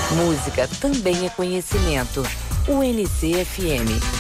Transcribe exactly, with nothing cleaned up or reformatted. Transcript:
Música também é conhecimento. U N C F M.